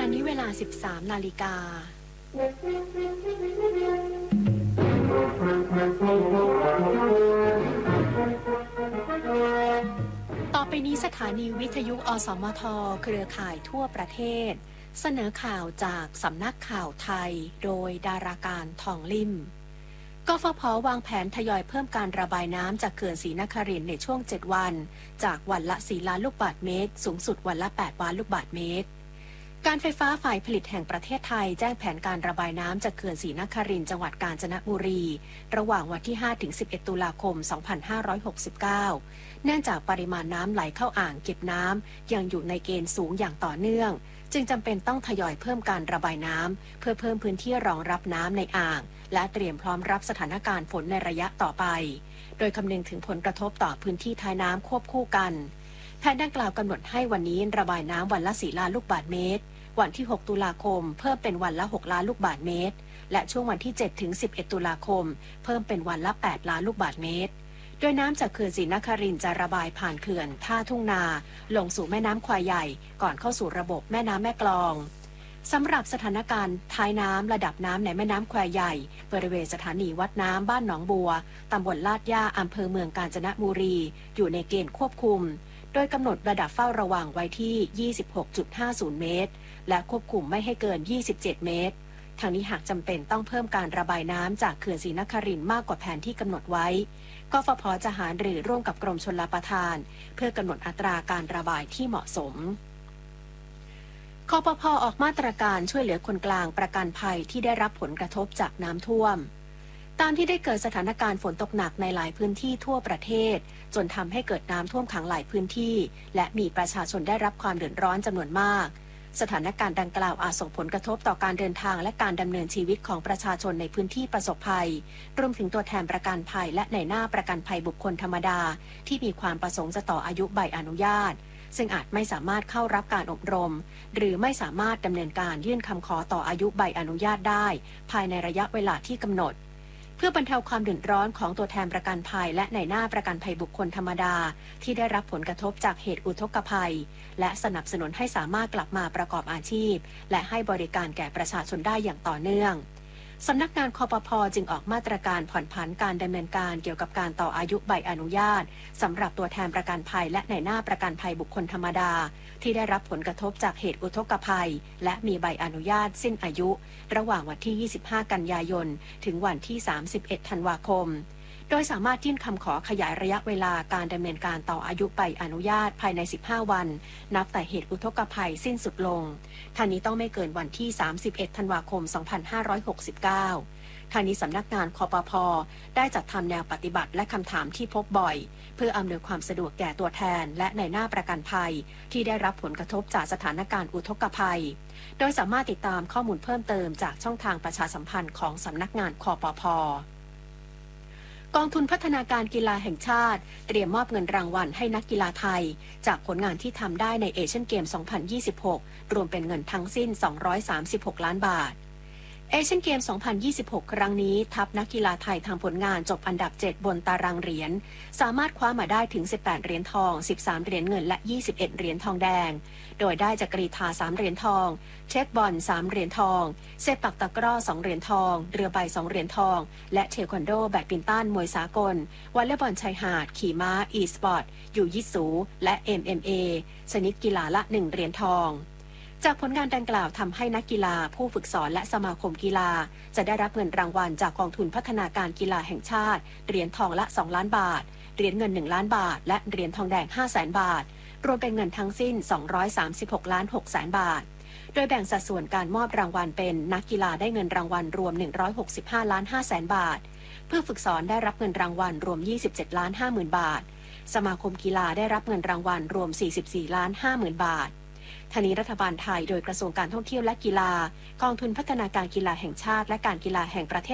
นี้เวลา 13 นาฬิกาต่อไปนี้สถานีวิทยุอสมทเครือข่ายทั่วประเทศเสนอข่าวจากสำนักข่าวไทยโดยดาราการทองลิ่มกฟผ.วางแผนทยอยเพิ่มการระบายน้ำจากเขื่อนศรีนครินทร์ในช่วง 7 วันจากวันละ 4 ล้านลูกบาศก์เมตรสูงสุดวันละ 8 ล้านลูกบาศก์เมตรการไฟฟ้าฝ่ายผลิตแห่งประเทศไทยแจ้งแผนการระบายน้ำจากเขื่อนศรีนครินทร์จังหวัดกาญจนบุรีระหว่างวันที่ 5-11 ตุลาคม 2569 เนื่องจากปริมาณน้ำไหลเข้าอ่างเก็บน้ำยังอยู่ในเกณฑ์สูงอย่างต่อเนื่องจึงจำเป็นต้องทยอยเพิ่มการระบายน้ำเพื่อเพิ่มพื้นที่รองรับน้ำในอ่างและเตรียมพร้อมรับสถานการณ์ฝนในระยะต่อไปโดยคำนึงถึงผลกระทบต่อพื้นที่ท้ายน้ำควบคู่กันแผนดังกล่าวกำหนดให้วันนี้ระบายน้ำวันละ 4 ล้านลูกบาศก์เมตรวันที่ 6 ตุลาคมเพิ่มเป็นวันละ 6 ล้านลูกบาศก์เมตรและช่วงวันที่ 7-11 ตุลาคมเพิ่มเป็นวันละ 8 ล้านลูกบาศก์เมตรโดยน้ำจากเขื่อนศรีนครินทร์จะระบายผ่านเขื่อนท่าทุ่งนาลงสู่แม่น้ำควายใหญ่ก่อนเข้าสู่ระบบแม่น้ำแม่กลองสำหรับสถานการณ์ท้ายน้ำระดับน้ำในแม่น้ำแควใหญ่บริเวณสถานีวัดน้ำบ้านหนองบัวตำบลลาดย่าอำเภอเมืองกาญจนบุรีอยู่ในเกณฑ์ควบคุมโดยกำหนดระดับเฝ้าระวังไว้ที่ 26.50 เมตรและควบคุมไม่ให้เกิน 27 เมตรทางนี้หากจำเป็นต้องเพิ่มการระบายน้ำจากเขื่อนศรีนครินทร์มากกว่าแผนที่กำหนดไว้กฟผ.จะหารือร่วมกับกรมชลประทานเพื่อกำหนดอัตราการระบายที่เหมาะสมคปภ.ออกมาตรการช่วยเหลือคนกลางประกันภัยที่ได้รับผลกระทบจากน้ำท่วมตามที่ได้เกิดสถานการณ์ฝนตกหนักในหลายพื้นที่ทั่วประเทศจนทำให้เกิดน้ำท่วมขังหลายพื้นที่และมีประชาชนได้รับความเดือดร้อนจำนวนมากสถานการณ์ดังกล่าวอาจส่งผลกระทบต่อการเดินทางและการดำเนินชีวิตของประชาชนในพื้นที่ประสบภัยรวมถึงตัวแทนประกันภัยและในหน้าประกันภัยบุคคลธรรมดาที่มีความประสงค์จะต่ออายุใบอนุญาตซึ่งอาจไม่สามารถเข้ารับการอบรมหรือไม่สามารถดำเนินการยื่นคำขอต่ออายุใบอนุญาตได้ภายในระยะเวลาที่กำหนดเพื่อบรรเทาความเดือดร้อนของตัวแทนประกันภัยและในหน้าประกันภัยบุคคลธรรมดาที่ได้รับผลกระทบจากเหตุอุทกภัยและสนับสนุนให้สามารถกลับมาประกอบอาชีพและให้บริการแก่ประชาชนได้อย่างต่อเนื่องสำนักงานคปภ.จึงออกมาตรการผ่อนผันการดำเนินการเกี่ยวกับการต่ออายุใบอนุญาตสำหรับตัวแทนประกันภัยและในหน้าประกันภัยบุคคลธรรมดาที่ได้รับผลกระทบจากเหตุอุทกภัยและมีใบอนุญาตสิ้นอายุระหว่างวันที่ 25 กันยายนถึงวันที่ 31 ธันวาคมโดยสามารถยื่นคำขอขยายระยะเวลาการดำเนินการต่ออายุใบอนุญาตภายใน 15 วันนับแต่เหตุอุทกภัยสิ้นสุดลงทางนี้ต้องไม่เกินวันที่ 31 ธันวาคม 2569ทางนี้สำนักงานคปภ.ได้จัดทำแนวปฏิบัติและคำถามที่พบบ่อยเพื่ออำนวยความสะดวกแก่ตัวแทนและในหน้าประกันภัยที่ได้รับผลกระทบจากสถานการณ์อุทกภัยโดยสามารถติดตามข้อมูลเพิ่มเติมจากช่องทางประชาสัมพันธ์ของสำนักงานคปภ.กองทุนพัฒนาการกีฬาแห่งชาติเตรียมมอบเงินรางวัลให้นักกีฬาไทยจากผลงานที่ทำได้ในเอเชียนเกม 2026 รวมเป็นเงินทั้งสิ้น 236 ล้านบาทเอเชียนเกม 2026 ครั้งนี้ทัพนักกีฬาไทยทำผลงานจบอันดับ 7 บนตารางเหรียญสามารถคว้ามาได้ถึง 18 เหรียญทอง 13 เหรียญเงินและ 21 เหรียญทองแดงโดยได้จากกรีฑา 3 เหรียญทองเช็คบอล 3 เหรียญทองเซปักตะกร้อ 2 เหรียญทองเรือใบ 2 เหรียญทองและเทควันโดแบดมินตันมวยสากลวอลเลย์บอลชายหาดขี่ม้าอีสปอร์ตยูยิสูและ MMA ชนิดกีฬาละ 1 เหรียญทองจากผลงานดังกล่าวทำให้นักกีฬาผู้ฝึกสอนและสมาคมกีฬาจะได้รับเงินรางวัลจากกองทุนพัฒนาการกีฬาแห่งชาติเหรียญทองละ 2 ล้านบาทเหรียญเงิน 1 ล้านบาทและเหรียญทองแดง 500,000 บาทรวมเป็นเงินทั้งสิ้น 236 ล้าน 6 แสนบาทโดยแบ่งสัดส่วนการมอบรางวัลเป็นนักกีฬาได้เงินรางวัลรวม 165 ล้าน 5 แสนบาทผู้ฝึกสอนได้รับเงินรางวัลรวม 27 ล้าน 50,000 บาทสมาคมกีฬาได้รับเงินรางวัลรวม 44 ล้าน 50,000 บาททางนี้รัฐบาลไทยโดยกระทรวงการท่องเที่ยวและกีฬากองทุนพัฒนาการกีฬาแห่งชาติและการกีฬาแห่งประเทศ